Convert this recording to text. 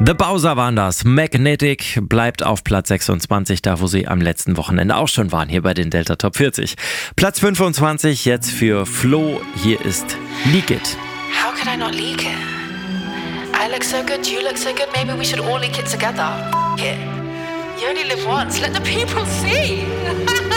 The Bowser waren das. Magnetic bleibt auf Platz 26, da wo sie am letzten Wochenende auch schon waren, hier bei den Delta Top 40. Platz 25 jetzt für Flo, hier ist Leak It. How could I not leak it? I look so good, you look so good, maybe we should all leak it together. F*** it. You only live once, let the people see.